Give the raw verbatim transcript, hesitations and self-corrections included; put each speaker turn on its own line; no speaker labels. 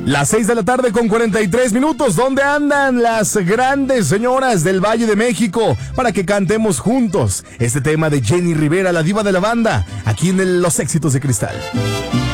Las seis de la tarde con cuarenta y tres minutos. ¿Dónde andan las grandes señoras del Valle de México? Para que cantemos juntos este tema de Jenny Rivera, la diva de la banda, aquí en el Los Éxitos de Cristal.